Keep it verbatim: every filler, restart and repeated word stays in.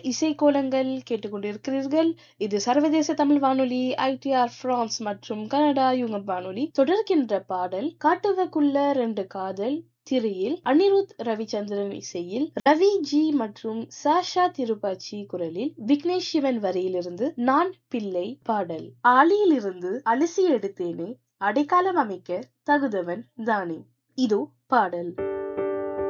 இசைக்கோலங்கள் கேட்டுக்கொண்டிருக்கிறீர்கள். இது சர்வதேச தமிழ் வானொலி ஐடிஆர் பிரான்ஸ் மற்றும் கனடா யுகம் வானொலி. தொடர்கின்ற பாடல் காட்டுவக்குள்ள ரெண்டு காதல் திரையில் அனிருத் ரவிச்சந்திரன் இசையில் ரவி ஜி மற்றும் சாஷா திருப்பாச்சி குரலில் விக்னேஷ் சிவன் வரியிலிருந்து நான் பிள்ளை பாடல். ஆளியிலிருந்து அலசி எடுத்தேனே அடைக்காலம் அமைக்க தகுதவன் தானே. இதோ பாடல்.